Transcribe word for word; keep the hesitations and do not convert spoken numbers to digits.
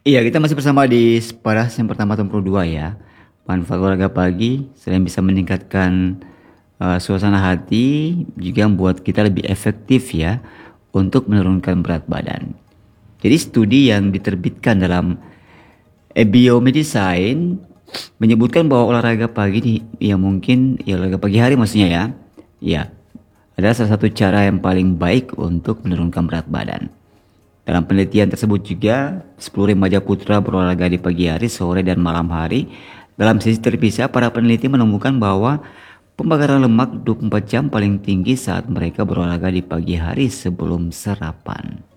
Iya, kita masih bersama di Paras yang pertama tahun puluh dua ya. Manfaat olahraga pagi selain bisa meningkatkan eh, suasana hati, juga membuat kita lebih efektif ya untuk menurunkan berat badan. Jadi studi yang diterbitkan dalam eh, Biomedicine menyebutkan bahwa olahraga pagi nih, ya mungkin ya olahraga pagi hari maksudnya ya, ya adalah salah satu cara yang paling baik untuk menurunkan berat badan. Dalam penelitian tersebut juga, sepuluh remaja putra berolahraga di pagi hari, sore, dan malam hari. Dalam sesi terpisah, para peneliti menemukan bahwa pembakaran lemak dua puluh empat jam paling tinggi saat mereka berolahraga di pagi hari sebelum sarapan.